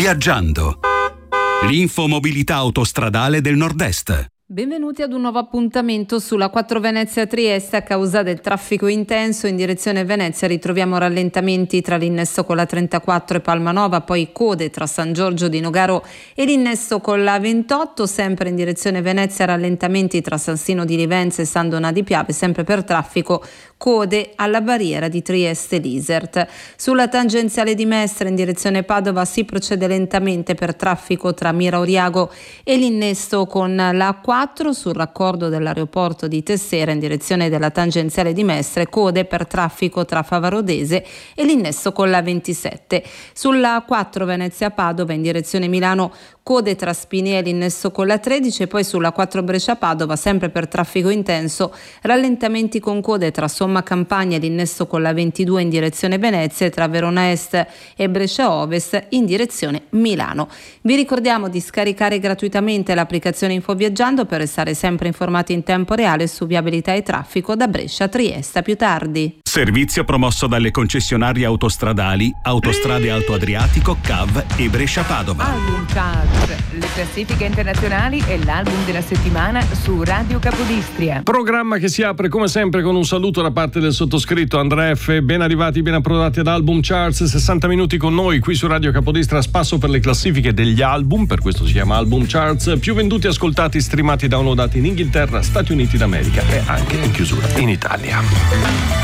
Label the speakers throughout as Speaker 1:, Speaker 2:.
Speaker 1: Viaggiando. L'infomobilità autostradale del Nord-Est.
Speaker 2: Benvenuti ad un nuovo appuntamento sulla 4 Venezia-Trieste. A causa del traffico intenso in direzione Venezia ritroviamo rallentamenti tra l'innesto con la 34 e Palmanova, poi code tra San Giorgio di Nogaro e l'innesto con la 28, sempre in direzione Venezia rallentamenti tra San Sino di Livenza e San Donà di Piave, sempre per traffico, code alla barriera di Trieste-Lisert. Sulla tangenziale di Mestre in direzione Padova si procede lentamente per traffico tra Mira Oriago e l'innesto con la 4, sul raccordo dell'aeroporto di Tessera in direzione della tangenziale di Mestre, code per traffico tra Favarodese e l'innesto con la 27. Sulla 4 Venezia-Padova in direzione Milano, code tra Spiné e l'innesto con la 13, e poi sulla 4 Brescia-Padova, sempre per traffico intenso, rallentamenti con code tra Somma Campagna e l'innesto con la 22 in direzione Venezia e tra Verona Est e Brescia Ovest in direzione Milano. Vi ricordiamo di scaricare gratuitamente l'applicazione Infoviaggiando per restare sempre informati in tempo reale su viabilità e traffico da Brescia a Trieste. A più tardi.
Speaker 1: Servizio promosso dalle concessionarie autostradali Autostrade Alto Adriatico, CAV e Brescia Padova.
Speaker 3: Album Charts, le classifiche internazionali e l'album della settimana su Radio Capodistria.
Speaker 4: Programma che si apre come sempre con un saluto da parte del sottoscritto Andrea F. Ben arrivati, ben approdati ad Album Charts, 60 minuti con noi qui su Radio Capodistria a spasso per le classifiche degli album, per questo si chiama Album Charts, più venduti, ascoltati, streamati e downloadati in Inghilterra, Stati Uniti d'America e anche in chiusura in Italia.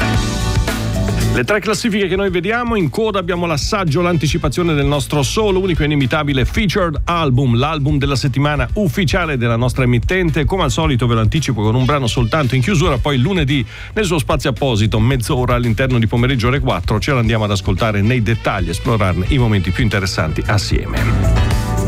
Speaker 4: Le tre classifiche che noi vediamo: in coda abbiamo l'assaggio, l'anticipazione del nostro solo, unico e inimitabile featured album, l'album della settimana ufficiale della nostra emittente. Come al solito ve lo anticipo con un brano soltanto in chiusura, poi lunedì nel suo spazio apposito, mezz'ora all'interno di Pomeriggio ore 4, ce l'andiamo ad ascoltare nei dettagli, esplorarne i momenti più interessanti assieme.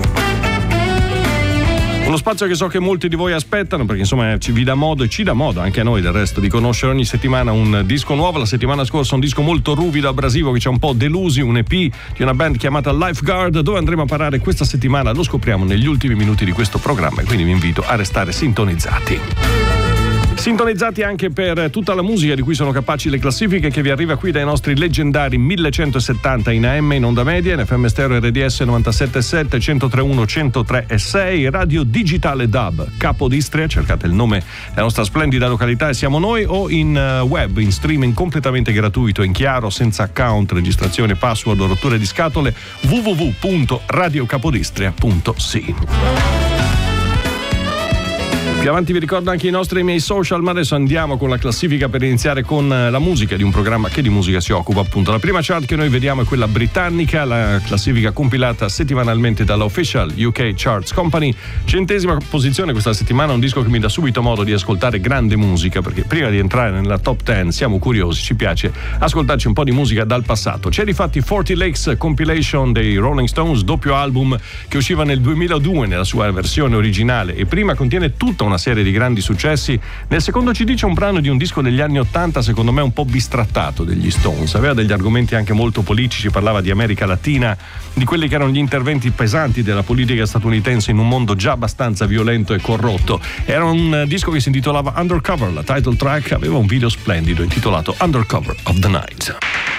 Speaker 4: Uno spazio che so che molti di voi aspettano, perché insomma vi dà modo e ci dà modo anche a noi del resto di conoscere ogni settimana un disco nuovo. La settimana scorsa un disco molto ruvido, abrasivo, che ci ha un po' delusi, un EP di una band chiamata Lifeguard. Dove andremo a parare questa settimana lo scopriamo negli ultimi minuti di questo programma, e quindi vi invito a restare sintonizzati. Sintonizzati anche per tutta la musica di cui sono capaci le classifiche, che vi arriva qui dai nostri leggendari 1170 in AM in onda media, in FM stereo RDS 97.7, 103.1, 103.6, radio digitale DAB Capodistria, cercate il nome della nostra splendida località e siamo noi, o in web, in streaming completamente gratuito, in chiaro, senza account, registrazione, password o rotture di scatole, www.radiocapodistria.si. Più avanti vi ricordo anche i nostri miei social, ma adesso andiamo con la classifica per iniziare con la musica di un programma che di musica si occupa, appunto. La prima chart che noi vediamo è quella britannica, la classifica compilata settimanalmente dalla Official UK Charts Company. 100ª posizione questa settimana, un disco che mi dà subito modo di ascoltare grande musica, perché prima di entrare nella top 10 siamo curiosi, ci piace ascoltarci un po' di musica dal passato. C'è difatti 40 Lakes Compilation dei Rolling Stones, doppio album che usciva nel 2002 nella sua versione originale e prima contiene tutta una serie di grandi successi. Nel secondo CD c'è un brano di un disco degli anni 80, secondo me un po' bistrattato, degli Stones. Aveva degli argomenti anche molto politici, parlava di America Latina, di quelli che erano gli interventi pesanti della politica statunitense in un mondo già abbastanza violento e corrotto. Era un disco che si intitolava Undercover, la title track aveva un video splendido intitolato Undercover of the Night.